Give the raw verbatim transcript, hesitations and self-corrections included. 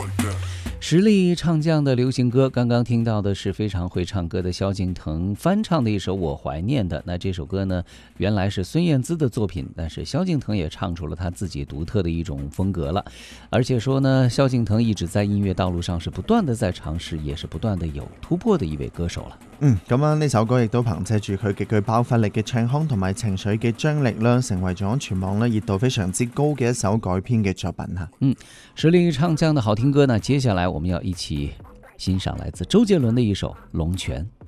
实力唱将的流行歌，刚刚听到的是非常会唱歌的萧敬腾翻唱的一首《我怀念的》。那这首歌呢，原来是孙燕姿的作品，但是萧敬腾也唱出了他自己独特的一种風格了。而且說呢，萧敬騰一直在音樂道路上是不斷的在嘗試，也是不斷的有突破的一位歌手了。 嗯，咁樣呢首歌亦都憑藉住佢極具爆發力嘅唱腔同埋情緒嘅張力啦，成為咗全網咧熱度非常之高嘅一首改編嘅作品哈。 嗯，實力唱將的好聽歌呢，接下來我們要一起欣賞來自周杰倫的一首《龍泉》。